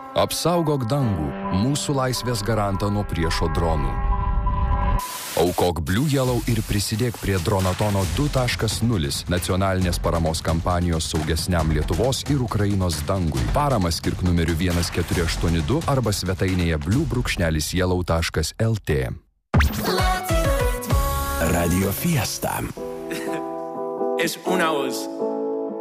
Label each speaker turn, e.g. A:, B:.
A: Apsaugok dangų, mūsų laisvės garantą nuo priešo dronų. Aukok Blue Yellow ir prisidėk prie Dronatono 2.0 nacionalinės paramos kampanijos saugesniam Lietuvos ir Ukrainos dangui. Paramą skirk numeriu 1482 arba svetainėje blue-yellow.lt.
B: Radio Fiesta.
C: Es una voz.